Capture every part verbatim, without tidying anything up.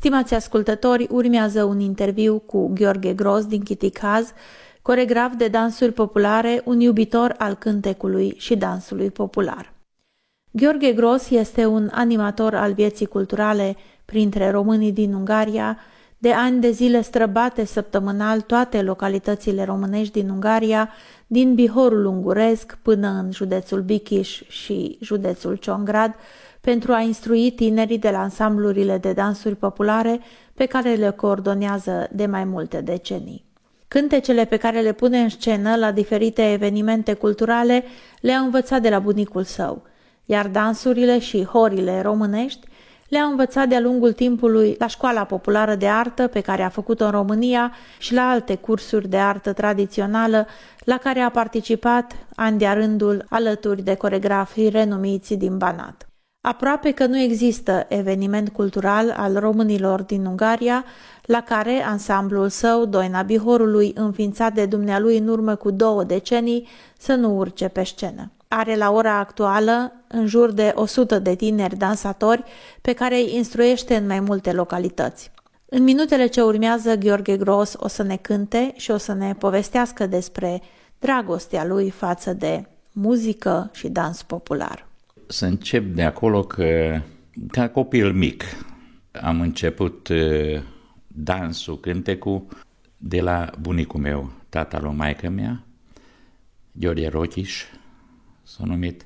Stimați ascultători, urmează un interviu cu Gheorghe Gros din Chiticaz, coregraf de dansuri populare, un iubitor al cântecului și dansului popular. Gheorghe Gros este un animator al vieții culturale printre românii din Ungaria. De ani de zile străbate săptămânal toate localitățile românești din Ungaria, din Bihorul Unguresc până în județul Bichiș și județul Cionghrad, pentru a instrui tinerii de la ansamblurile de dansuri populare pe care le coordonează de mai multe decenii. Cântecele pe care le pune în scenă la diferite evenimente culturale le-a învățat de la bunicul său, iar dansurile și horile românești le-a învățat de-a lungul timpului la Școala Populară de Artă pe care a făcut-o în România și la alte cursuri de artă tradițională la care a participat ani de-a rândul alături de coregrafii renumiți din Banat. Aproape că nu există eveniment cultural al românilor din Ungaria la care ansamblul său, Doina Bihorului, înființat de dumnealui în urmă cu două decenii, să nu urce pe scenă. Are la ora actuală în jur de o sută de tineri dansatori pe care îi instruiește în mai multe localități. În minutele ce urmează, Gheorghe Gros o să ne cânte și o să ne povestească despre dragostea lui față de muzică și dans popular. Să încep de acolo că, ca copil mic, am început dansul, cântecul, de la bunicul meu, tata lui maică mea, Gheorghe Rochiș, s-a numit,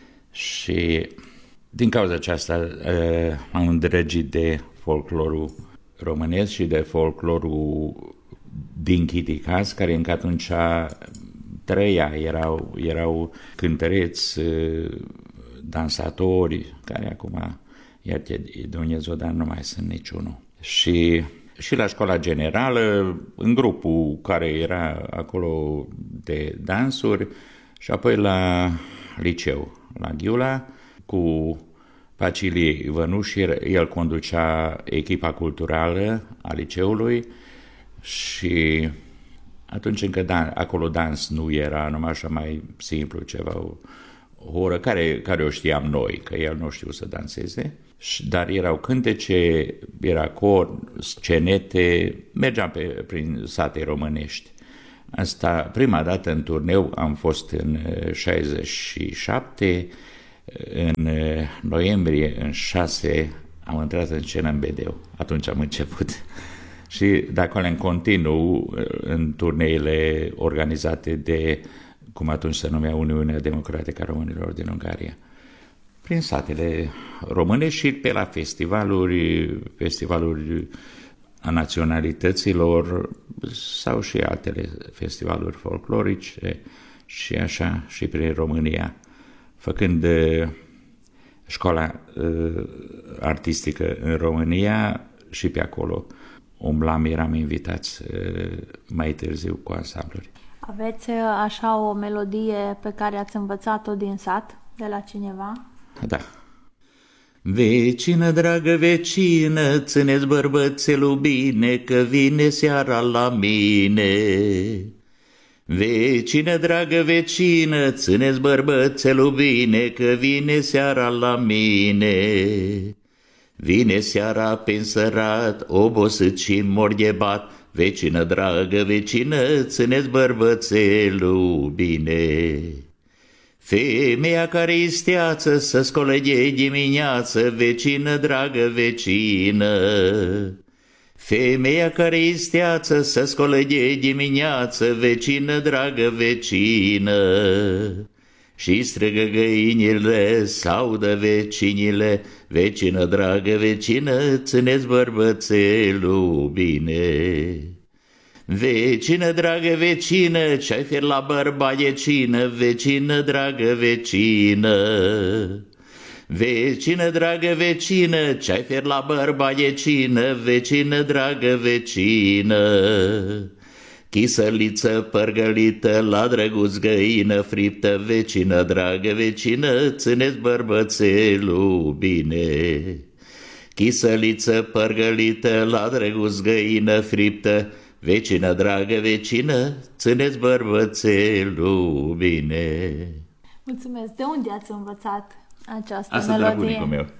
și din cauza aceasta m-am îndrăgit de folclorul românesc și de folclorul din Chiticaz, care încă atunci trăia, erau, erau cântăreți, dansatori, care acum, iată, Dumnezeu, dar nu mai sunt niciunul. Și, și la școala generală, în grupul care era acolo de dansuri, și apoi la liceu, la Ghiula, cu Pacilie Vănușir, el conducea echipa culturală a liceului și atunci încă dan, acolo dans nu era, numai așa mai simplu, ceva, o, o oră care, care o știam noi, că el nu știu să danseze, dar erau cântece, era cor, scenete, mergeam pe, prin sate românești. Asta, prima dată în turneu am fost în șaizeci și șapte, în noiembrie, în șase, am intrat în scenă în Bedeu. Atunci am început. Și de acolo în continuu, în turneile organizate de, cum atunci se numea, Uniunea Democratică a Românilor din Ungaria, prin satele române și pe la festivaluri, festivaluri a naționalităților sau și altele festivaluri folclorice și așa și prin România, făcând uh, școala uh, artistică în România și pe acolo umblam, eram invitați uh, mai târziu cu ansambluri. Aveți așa o melodie pe care ați învățat-o din sat, de la cineva? Da. Vecină, dragă vecină, ține-ți bărbățelul bine, că vine seara la mine. Vecină, dragă vecină, ține-ți bărbățelul bine, că vine seara la mine. Vine seara pe însărat, obosit și morghebat. Vecină, dragă vecină, ține-ți bărbățelul bine. Femeia care isteață să scoleghe dimineață, vecină, dragă vecină. Femeia care isteață să scoleghe dimineață, vecină, dragă vecină. Și strigă găinile, s-audă vecinile, vecină, dragă vecină, ține-ți bărbățelul bine. Vecină, dragă vecină, ce-ai fier la bărbaiecină, vecină, dragă vecină. Vecină, dragă vecină, ce-ai fier la bărbaiecină, vecină, dragă vecină. Chisăliță părgălită, la drăguț găină friptă, vecină, dragă vecină, ține-ți bărbățelul bine. Chisăliță părgălită, la drăguț găină friptă, vecină, dragă vecină, ține-ți bărbățelul bine. Mulțumesc! De unde ați învățat această Asta melodie? Asta de la bunicul meu.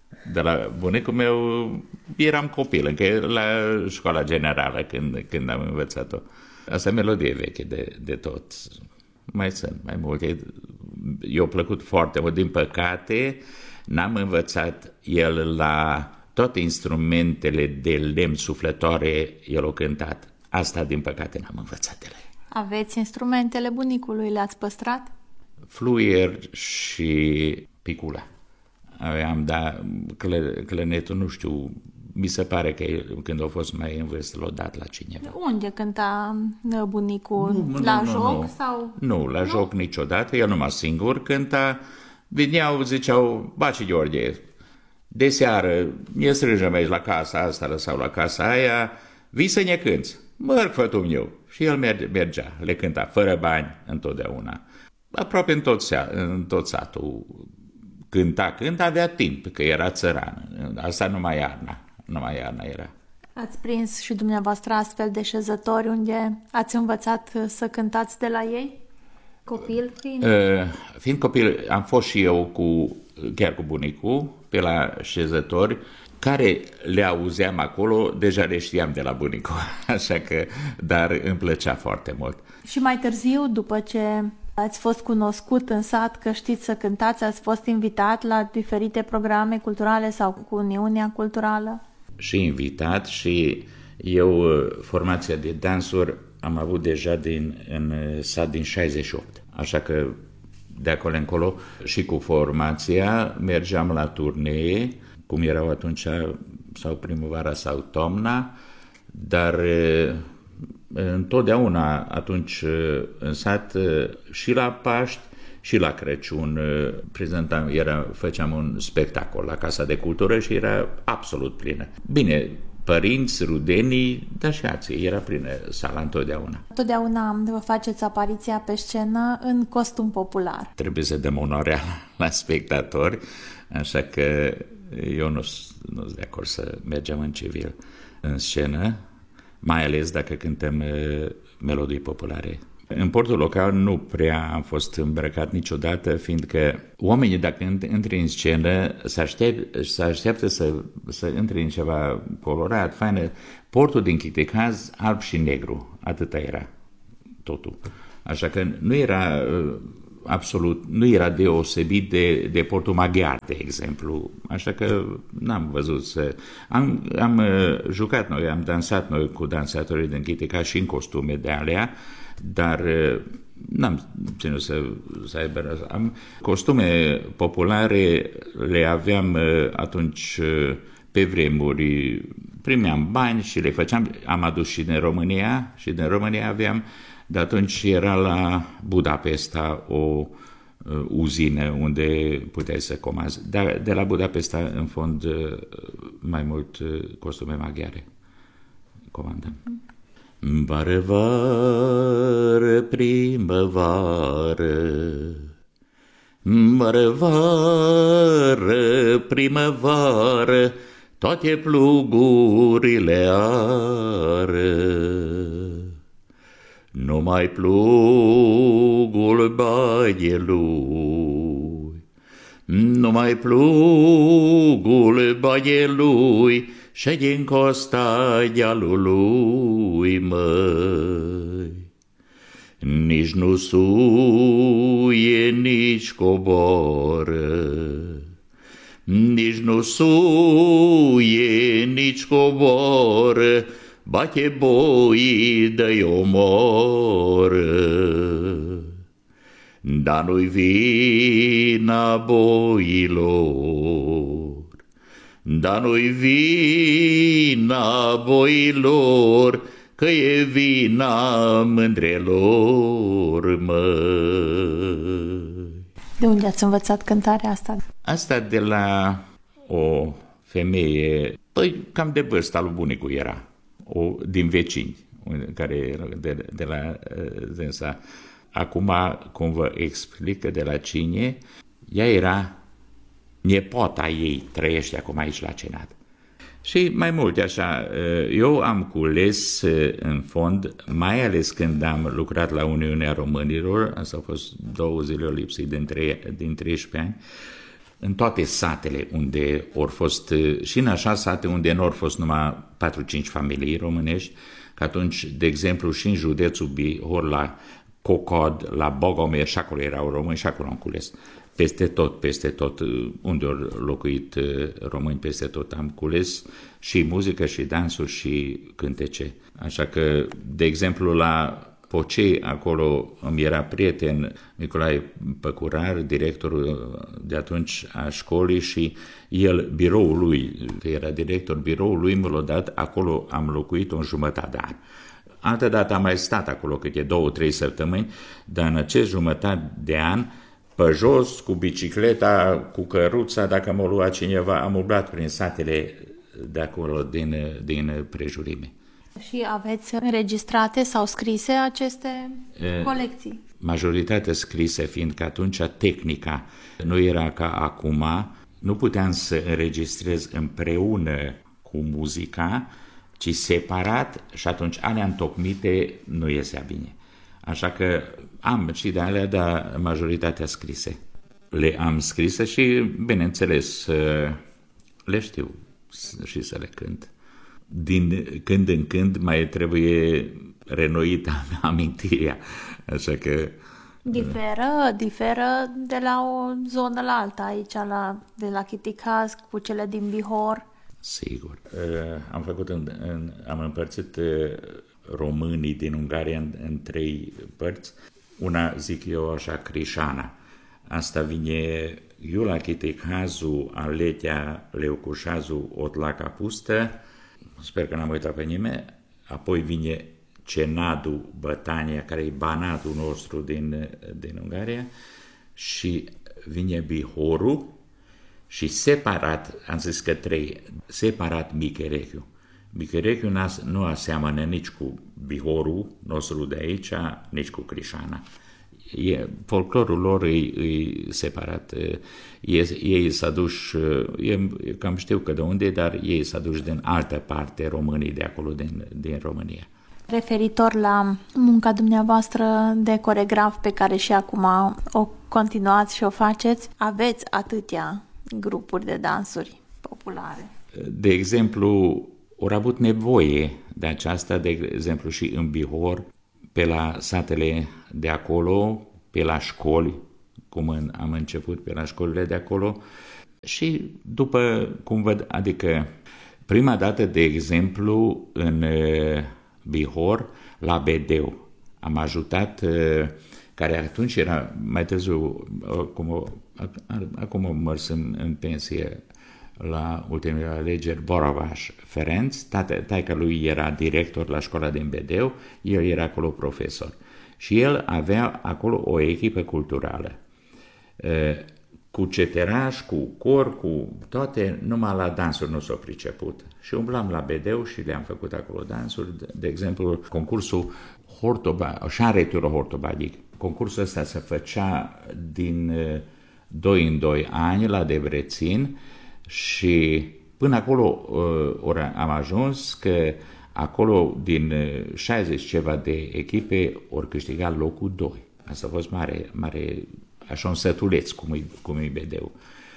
De la bunicul meu eram copil, încă la școala generală când, când am învățat-o. Asta e melodie veche de, de tot. Mai sunt mai multe. I-a plăcut foarte mult. Din păcate, n-am învățat el la toate instrumentele de lemn suflătoare, el a cântat. Asta, din păcate, n-am învățat ele. Aveți instrumentele bunicului, le-ați păstrat? Fluier și picula. Aveam, dar clă, clănetul, nu știu, mi se pare că când a fost mai în vârstă, l-a dat la cineva. Unde cânta bunicul? Nu, la nu, joc? Nu, sau? nu la nu? joc niciodată, el numai singur cânta. Veneau, ziceau, Baci Gheorghe, de seară, ne strângem aici la casa asta sau la casa aia, vii să ne cânți. Mărg, fătul meu. Și el mergea, le cânta, fără bani, întotdeauna. Aproape în tot, în tot satul cânta, cânta, avea timp, că era țăran. Asta numai iarna, numai iarna era. Ați prins și dumneavoastră astfel de șezători unde ați învățat să cântați de la ei? Copil fiind? Uh, fiind copil, am fost și eu cu, chiar cu bunicul, pe la șezători, care le auzeam acolo, deja le știam de la bunicul, așa că, dar îmi plăcea foarte mult. Și mai târziu, după ce ați fost cunoscut în sat că știți să cântați, ați fost invitat la diferite programe culturale sau cu Uniunea Culturală? Și invitat și eu, formația de dansuri, am avut deja din, în sat din șaizeci și opt, așa că de acolo încolo și cu formația mergeam la turnee, cum erau atunci sau primăvara sau toamna, dar întotdeauna atunci în sat și la Paști și la Crăciun prezentam, era, făceam un spectacol la Casa de Cultură și era absolut plină. Bine, părinți, rudenii, dar și alții, era plină sala întotdeauna. Întotdeauna vă faceți apariția pe scenă în costum popular. Trebuie să dăm onoarea la spectatori, așa că eu nu sunt de acord să mergem în civil în scenă, mai ales dacă cântăm melodii populare. În portul local nu prea am fost îmbrăcat niciodată, fiindcă oamenii, dacă intri în scenă, se așteaptă, se așteaptă să, să intri în ceva colorat, faină. Portul din Chitecaz, alb și negru, atâta era totul. Așa că nu era absolut, nu era deosebit de, de portul maghiar, de exemplu. Așa că n-am văzut să... Am, am jucat noi, am dansat noi cu dansatorii din Chitecaz și în costume de alea, dar n-am ținut să, să aibă... Am, costume populare le aveam atunci pe vremuri, primeam bani și le făceam, am adus și din România, și din România aveam, de atunci era la Budapesta o uh, uzină unde puteai să comanzi. Dar de la Budapesta, în fond, uh, mai mult uh, costume maghiare comandăm. Vară, vară, primăvară, vară, vară, primăvară, toate plugurile ară. Numai plugul baielui, numai plugul baielui, și din costa dealului, măi. Nici nu suie, nici coboară, nici nu suie, nici coboară, bate boii de-i omoră. Dar nu-i vina boilor, dar nu-i vina boilor, că e vina mândrelor, măi. De unde ați învățat cântarea asta? Asta de la o femeie, păi cam de vârsta lui bunicul era, o, din vecini, care de, de la dânsa. Acum, cum vă explică de la cine, ea era nepoata ei, trăiește acum aici la Cenat. Și mai multe așa, eu am cules în fond, mai ales când am lucrat la Uniunea Românilor, asta a fost două zile lipsit din, tre- din treisprezece ani, în toate satele unde au fost, și în așa sate unde nu au fost numai patru-cinci familii românești, că atunci, de exemplu, și în județul Bihor, la Cocod, la Bogomir, și acolo erau români, și acolo am cules. Peste tot, peste tot, unde au locuit români, peste tot am cules și muzică, și dansuri, și cântece. Așa că, de exemplu, la Pocei, acolo îmi era prieten Nicolae Păcurar, directorul de atunci a școlii, și el, biroul lui, că era director, biroul lui mi l-a dat, acolo am locuit o jumătate de an. Altă dată am mai stat acolo câte două, trei săptămâni, dar în acest jumătate de an, pe jos, cu bicicleta, cu căruța, dacă m-a luat cineva, am umblat prin satele de acolo, din, din prejurime. Și aveți înregistrate sau scrise aceste e, colecții? Majoritatea scrise, fiindcă atunci tehnica nu era ca acum, nu puteam să înregistrez împreună cu muzica, ci separat, și atunci alea întocmite nu iesea bine. Așa că am și de alea, dar majoritatea scrise. Le am scrise și, bineînțeles, le știu și să le cânt. Din când în când mai trebuie renoită amintirea, așa că... Diferă, diferă de la o zonă la alta, aici, la, de la Chiticaz, cu cele din Bihor. Sigur. Am făcut, în, în, am împărțit românii din Ungaria în, în trei părți. Una, zic eu așa, Crișana. Asta vine Iula Chiticazu, Aletea Leucușazu, Otla Capustă. Sper că n-am uitat pe nimeni. Apoi vine Cenadu, Bătania, care e Banatul nostru din, din Ungaria. Și vine Bihorul. Și separat, am zis că trei, separat Micherechiu. Micherechiu nu aseamănă nici cu Bihorul nostru de aici, nici cu Crișana. E, folclorul lor e, e separat. E, ei s-a dus, e, cam știu că de unde, dar ei s-a dus din altă parte, românii de acolo, din, din România. Referitor la munca dumneavoastră de coregraf, pe care și acum o continuați și o faceți, aveți atâtea grupuri de dansuri populare. De exemplu, au avut nevoie de aceasta, de exemplu și în Bihor, pe la satele de acolo, pe la școli, cum am început pe la școlile de acolo, și după cum văd, adică prima dată, de exemplu, în Bihor, la Bedeu, am ajutat, care atunci era mai târziu, cum acum am mers în, în pensie la ultimele alegeri, Boravaș Ferenc, taica lui era director la școala din Bedeu, el era acolo profesor. Și el avea acolo o echipă culturală, cu ceteraș, cu cor, cu toate, numai la dansuri nu s-au priceput. Și umblam la Bedeu și le-am făcut acolo dansuri, de exemplu, concursul Hortoba, șaretură Hortobadic. Concursul ăsta se făcea din doi în doi ani la Debrețin și până acolo ori am ajuns că acolo din șaizeci ceva de echipe ori câștigat locul doi. Asta a fost mare, mare, așa un sătuleț cum e, cum e Bedeu.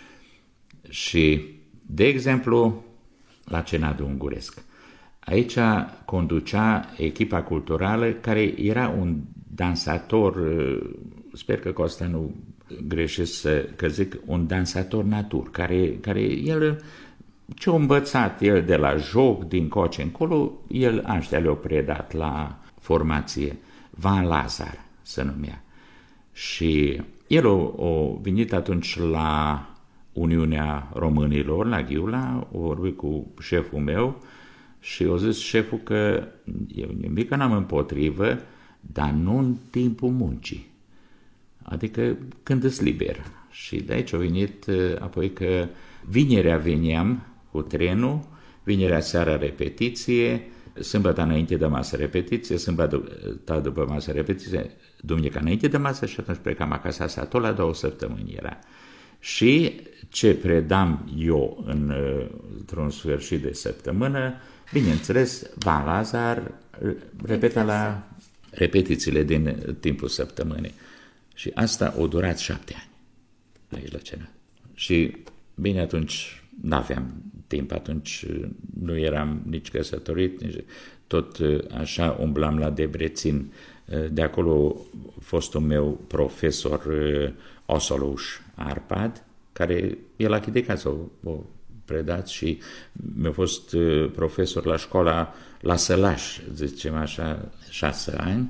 Și, de exemplu, la Cenadul Unguresc. Aici conducea echipa culturală care era un dansator, sper că Costa nu greșesc să că zic, un dansator natur, care, care el, ce-a învățat el de la joc, din coace încolo, el aștia le-a predat la formație. Van Lazar se numea. Și el a, a venit atunci la Uniunea Românilor, la Ghiula, a vorbit cu șeful meu și a zis șeful că eu nimic n-am împotrivă, dar nu în timpul muncii. Adică când îți liber. Și de aici a venit apoi că vinerea veneam cu trenul, vinerea seara repetiție, sâmbătă înainte de masă repetiție, sâmbătă după masă repetiție, duminica înainte de masă și atunci plecam acasă, asta tot la două săptămâni era. Și ce predam eu în, într-un sfârșit de săptămână, bineînțeles, Van Lazar repeta la repetițiile din timpul săptămânii. Și asta a durat șapte ani, aici la Cenat. Și bine, atunci n-aveam timp, atunci nu eram nici căsătorit, nici... tot așa umblam la Debrețin. De acolo fostul meu profesor Osoluș Arpad, care e la Chidecați, o, o predat și mi-a fost profesor la școala la Sălaș, zicem așa, șase ani,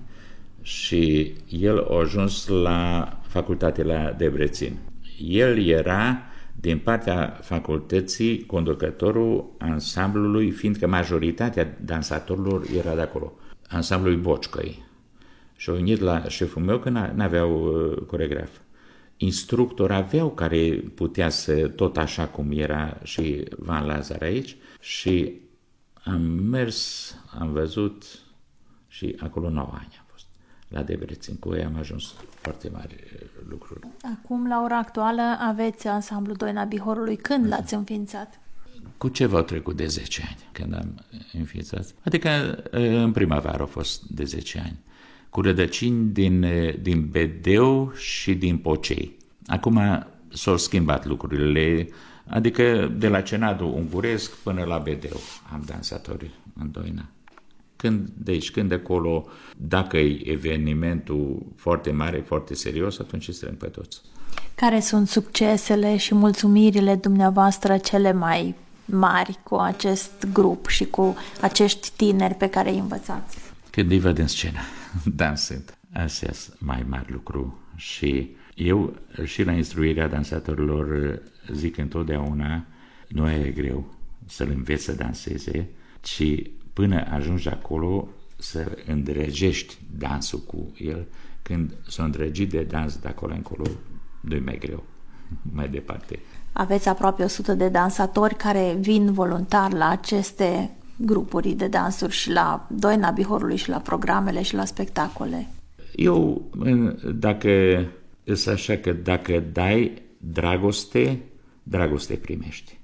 și el a ajuns la facultate la Debrețin. El era din partea facultății conducătorul ansamblului, fiindcă majoritatea dansatorilor era de acolo, ansamblului Bocșcăi. Și au venit la șeful meu că n-aveau coregraf. Instructori aveau care putea să, tot așa cum era și Van Lazar aici, și am mers, am văzut și acolo nouă ani am fost la Debrețin. Cu ei am ajuns foarte mari lucruri. Acum, la ora actuală, aveți ansamblul Doina Bihorului. Când l-ați înființat? Cu ceva au trecut de zece ani când am înființat. Adică în primăvară a fost de zece ani. Cu rădăcini din, din Bedeu și din Pocei. Acum s-au schimbat lucrurile, adică de la Cenadul Unguresc până la Bedeu am dansatori în Doina. Când de aici, când de acolo, dacă e evenimentul foarte mare, foarte serios, atunci îi strâng pe toți. Care sunt succesele și mulțumirile dumneavoastră cele mai mari cu acest grup și cu acești tineri pe care îi învățați? Când îi văd în scenă, dansând, astea sunt mai mari lucru. Și eu și la instruirea dansatorilor zic întotdeauna, nu e greu să-l înveți să danseze, ci până ajungi acolo să îndrăgești dansul cu el. Când s-a îndrăgit de dans de acolo încolo, nu-i mai greu, mai departe. Aveți aproape o sută de dansatori care vin voluntar la aceste grupuri de dansuri și la Doina Bihorului și la programele și la spectacole. Eu, dacă îs așa că dacă dai dragoste, dragoste primești.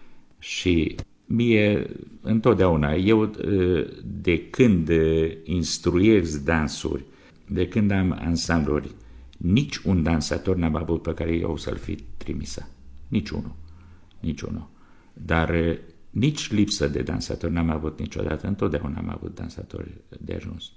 Și mie, întotdeauna, eu de când instruiesc dansuri, de când am ansambluri, nici un dansator n-am avut pe care eu să-l fi trimisă. Niciunul. Niciunul. Dar nici lipsă de dansatori n-am avut niciodată. Întotdeauna am avut dansatori de ajuns.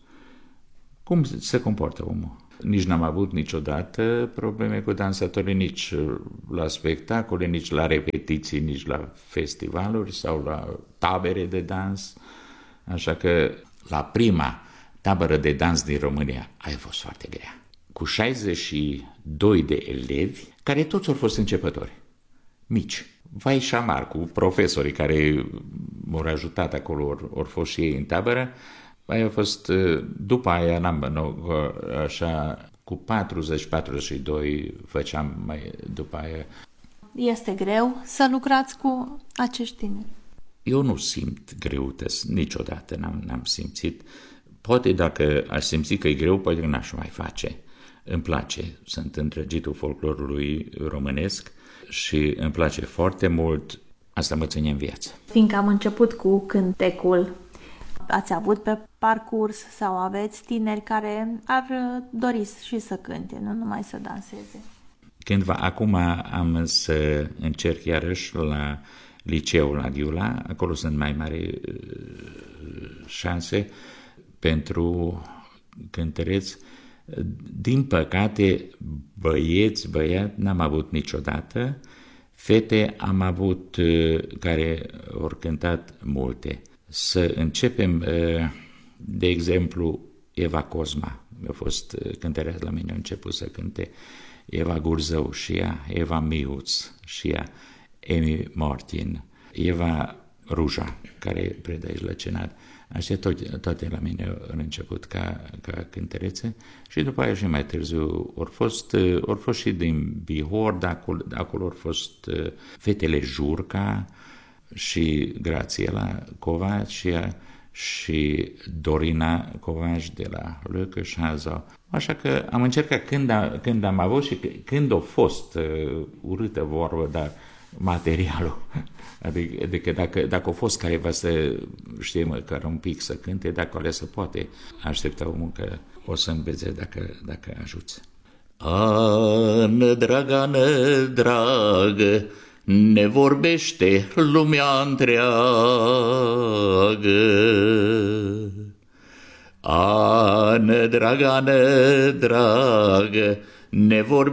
Cum se comportă omul? Nici n-am avut niciodată probleme cu dansatorii, nici la spectacole, nici la repetiții, nici la festivaluri sau la tabere de dans. Așa că la prima tabără de dans din România a fost foarte grea. Cu șaizeci și doi de elevi, care toți au fost începători, mici. Vai și amar, cu profesorii care m-au ajutat acolo, ori, ori fost și ei în tabără. Aia a fost, după aia, n-am, așa, cu patruzeci patruzeci și doi făceam mai după aia. Este greu să lucrați cu acești tineri? Eu nu simt greutăți, niciodată n-am, n-am simțit. Poate dacă aș simți că e greu, poate că n-aș mai face. Îmi place, sunt îndrăgitul folclorului românesc și îmi place foarte mult, asta mă ține în viață. Fiindcă am început cu cântecul, ați avut pe parcurs sau aveți tineri care ar dori și să cânte, nu numai să danseze? Cândva, acum am să încerc iarăși la liceul la Ghiula, acolo sunt mai mari șanse pentru cântăreți. Din păcate, băieți, băiat, n-am avut niciodată. Fete am avut care au cântat multe. Să începem, de exemplu, Eva Cosma. A fost cântăreață la mine, a început să cânte Eva Gurzău și ea, Eva Miuț și ea, Emi Martin, Eva Ruja, care predă aici la Cenad. Așa toate, toate la mine au început ca, ca cântărețe și după aia și mai târziu au fost, au fost și din Bihor, de acolo, de acolo au fost fetele Jurca și Grațiela Covaci și, și Dorina Covaci de la Lăcășaza. Așa că am încercat când, a, când am avut și când a fost uh, urâtă vorbă, dar materialul. Adică, adică dacă, dacă a fost careva să știe măcar un pic să cânte, dacă alea se poate, aștepta omul că o să învețe dacă, dacă ajuți. Ană, dragană, dragă, ne vorbește lumea întreagă. Ană, dragană, dragă, ne vorbește